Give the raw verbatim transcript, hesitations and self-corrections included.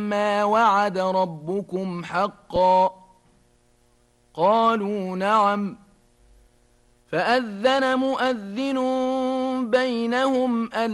ما وعد ربكم حقا؟ قالوا نعم. فأذن مؤذن بينهم أن